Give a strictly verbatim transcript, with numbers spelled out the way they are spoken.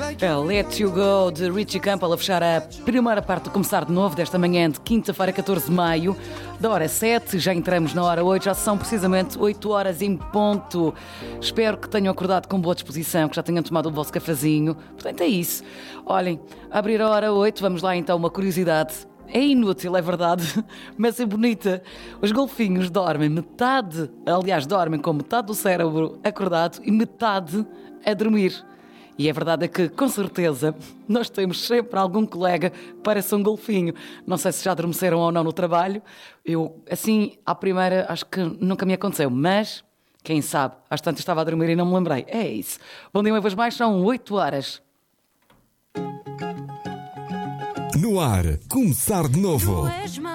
É Let You Go de Richie Campbell a fechar a primeira parte de Começar de Novo desta manhã de quinta-feira, catorze de maio, da hora sete. Já entramos na hora oito, já são precisamente oito horas em ponto. Espero que tenham acordado com boa disposição, que já tenham tomado o vosso cafezinho. Portanto, é isso. Olhem, abrir a hora oito, vamos lá então, uma curiosidade. É inútil, é verdade, mas é bonita. Os golfinhos dormem metade, aliás, dormem com metade do cérebro acordado e metade a dormir. E a verdade é que, com certeza, nós temos sempre algum colega que parece um golfinho. Não sei se já adormeceram ou não no trabalho. Eu, assim, à primeira, acho que nunca me aconteceu. Mas, quem sabe, às tantas estava a dormir e não me lembrei. É isso. Bom dia, uma vez mais, são oito horas. No ar, Começar de Novo.